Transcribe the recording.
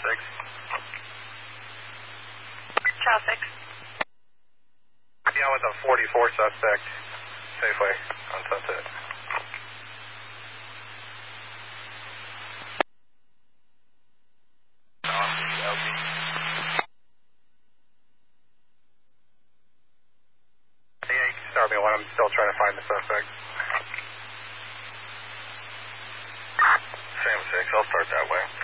6. Chow 6. Yeah, with a 44 suspect, Safeway on Sunset. Yeah, you can start me one. I'm still trying to find the suspect. Sam 6, I'll start that way.